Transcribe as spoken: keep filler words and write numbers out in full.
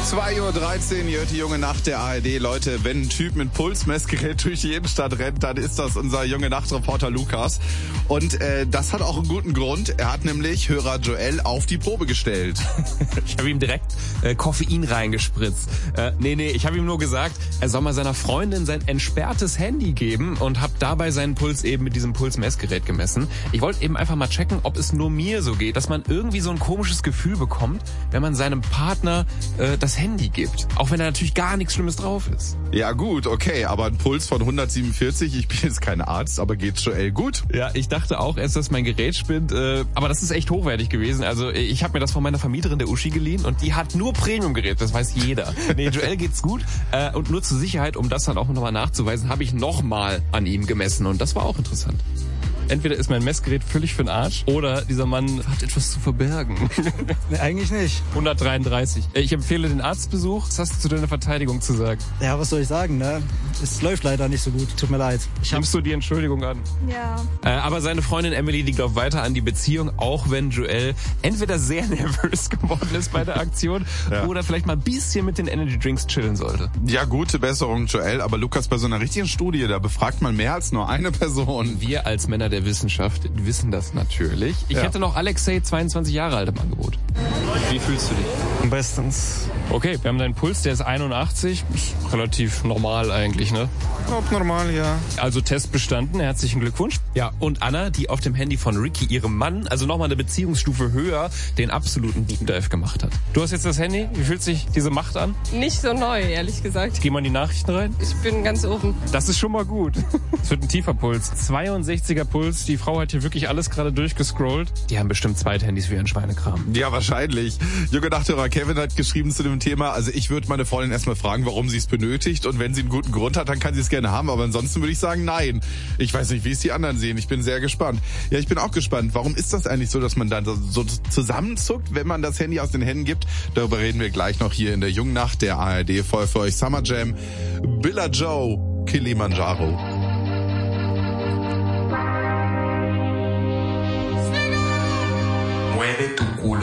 zwei Uhr dreizehn, hier hört die junge Nacht der A R D. Leute, wenn ein Typ mit Pulsmessgerät durch die Innenstadt rennt, dann ist das unser junge Nachtreporter Lukas. Und äh, das hat auch einen guten Grund. Er hat nämlich Hörer Joel auf die Probe gestellt. Ich habe ihm direkt äh, Koffein reingespritzt. Äh, nee, nee, ich habe ihm nur gesagt, er soll mal seiner Freundin sein entsperrtes Handy geben und habe dabei seinen Puls eben mit diesem Pulsmessgerät gemessen. Ich wollte eben einfach mal checken, ob es nur mir so geht, dass man irgendwie so ein komisches Gefühl bekommt, wenn man seinem Partner äh, das Handy gibt. Auch wenn da natürlich gar nichts Schlimmes drauf ist. Ja gut, okay, aber ein Puls von hundertsiebenundvierzig, ich bin jetzt kein Arzt, aber geht's Joel gut? Ja, ich dachte auch erst, dass mein Gerät spinnt, äh, aber das ist echt hochwertig gewesen. Also ich habe mir das von meiner Vermieterin, der Uschi, geliehen und die hat nur Premium-Gerät, das weiß jeder. Nee, Joel geht's gut äh, und nur zur Sicherheit, um das dann auch nochmal nachzuweisen, habe ich nochmal an ihm gemessen und das war auch interessant. Entweder ist mein Messgerät völlig für den Arsch oder dieser Mann hat etwas zu verbergen. Nee, eigentlich nicht. hundertdreiunddreißig. Ich empfehle den Arztbesuch. Was hast du zu deiner Verteidigung zu sagen? Ja, was soll ich sagen, ne? Es läuft leider nicht so gut. Tut mir leid. Ich Nimmst du die Entschuldigung an? Ja. Äh, aber seine Freundin Emily, die glaubt weiter an die Beziehung, auch wenn Joel entweder sehr nervös geworden ist bei der Aktion ja. oder vielleicht mal ein bisschen mit den Energy Drinks chillen sollte. Ja, gute Besserung, Joel. Aber Lukas, bei so einer richtigen Studie, da befragt man mehr als nur eine Person. Wir als Männer der Wissenschaft wissen das natürlich. Ich ja. hätte noch Alexei, zweiundzwanzig Jahre alt, im Angebot. Wie fühlst du dich? Bestens. Okay, wir haben deinen Puls, der ist einundachtzig. Ist relativ normal eigentlich, ne? Ob normal, ja. Also Test bestanden, herzlichen Glückwunsch. Ja, und Anna, die auf dem Handy von Ricky, ihrem Mann, also nochmal eine Beziehungsstufe höher, den absoluten Deep Dive gemacht hat. Du hast jetzt das Handy, wie fühlt sich diese Macht an? Nicht so neu, ehrlich gesagt. Geh mal in die Nachrichten rein. Ich bin ganz oben. Das ist schon mal gut. Es wird ein tiefer Puls. zweiundsechziger Puls, die Frau hat hier wirklich alles gerade durchgescrollt. Die haben bestimmt zwei Handys wie ein Schweinekram. Ja, wahrscheinlich. Junge Nachthörer Kevin hat geschrieben zu dem Thema, also ich würde meine Freundin erstmal fragen, warum sie es benötigt und wenn sie einen guten Grund hat, dann kann sie es gerne haben, aber ansonsten würde ich sagen, nein. Ich weiß nicht, wie es die anderen sehen. Ich bin sehr gespannt. Ja, ich bin auch gespannt. Warum ist das eigentlich so, dass man dann so zusammenzuckt, wenn man das Handy aus den Händen gibt? Darüber reden wir gleich noch hier in der jungen Nacht der A R D. Voll für euch Summer Jam. Billa Joe, Kilimanjaro. Mueve tu culo.